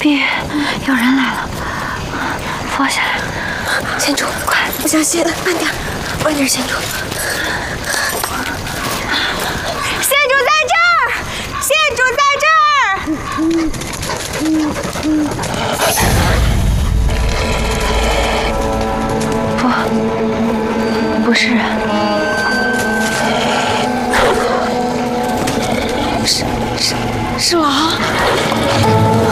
碧玉，有人来了，放下来。 仙主，快，不小心了，慢点，慢点，仙主。 仙主在这儿，仙主在这儿。 不是人， 是狼。